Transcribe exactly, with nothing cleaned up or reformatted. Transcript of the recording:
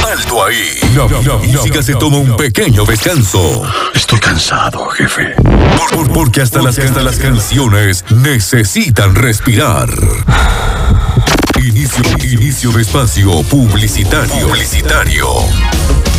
Alto ahí. La, la música se toma un pequeño descanso. Estoy cansado, jefe. Por, por- porque hasta, las, hasta las canciones necesitan respirar. Inicio, inicio de espacio publicitario. Publicitario.